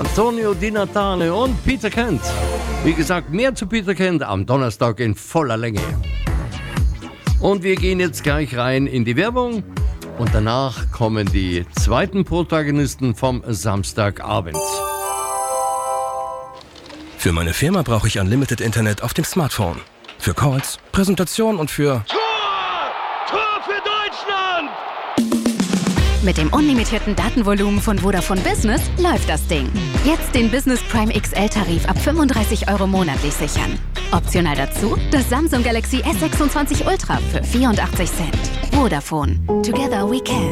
Antonio Di Natale und Peter Kent. Wie gesagt, mehr zu Peter Kent am Donnerstag in voller Länge. Und wir gehen jetzt gleich rein in die Werbung und danach kommen die zweiten Protagonisten vom Samstagabend. Für meine Firma brauche ich Unlimited Internet auf dem Smartphone. Für Calls, Präsentation und für... Tor für Deutschland! Mit dem unlimitierten Datenvolumen von Vodafone Business läuft das Ding. Jetzt den Business Prime XL-Tarif ab 35 € monatlich sichern. Optional dazu das Samsung Galaxy S26 Ultra für 84 Cent. Vodafone. Together we can.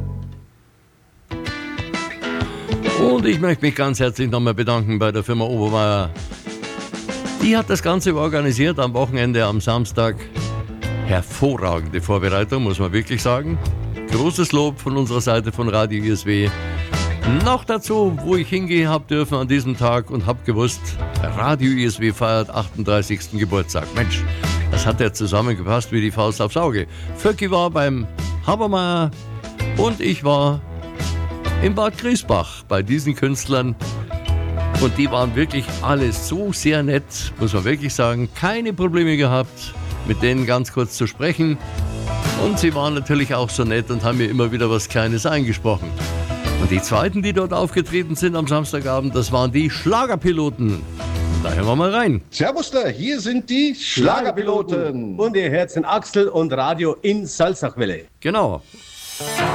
Und ich möchte mich ganz herzlich nochmal bedanken bei der Firma Obermeier. Die hat das Ganze organisiert am Wochenende, am Samstag. Hervorragende Vorbereitung, muss man wirklich sagen. Großes Lob von unserer Seite von Radio ISW. Noch dazu, wo ich hingehen habe dürfen an diesem Tag und habe gewusst, Radio ISW feiert 38. Geburtstag. Mensch, das hat ja zusammengepasst wie die Faust aufs Auge. Vöcki war beim Habermeier und ich war in Bad Griesbach bei diesen Künstlern. Und die waren wirklich alle so sehr nett, muss man wirklich sagen. Keine Probleme gehabt, mit denen ganz kurz zu sprechen. Und sie waren natürlich auch so nett und haben mir immer wieder was Kleines eingesprochen. Und die zweiten, die dort aufgetreten sind am Samstagabend, das waren die Schlagerpiloten. Da hören wir mal rein. Servus da, hier sind die Schlagerpiloten. Und ihr hört den Axel und Radio in Salzachwelle. Genau.